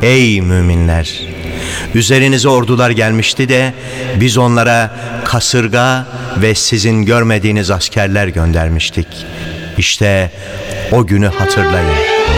Ey müminler! Üzerinize ordular gelmişti de biz onlara kasırga ve sizin görmediğiniz askerler göndermiştik. İşte o günü hatırlayın.